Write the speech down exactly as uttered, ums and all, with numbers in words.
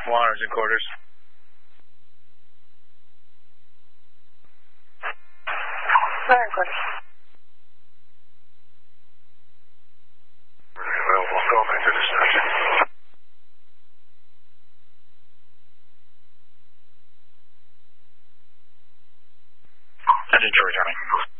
Waters in quarters. Water in quarters. Well, we'll go back to the station. Engine two returning.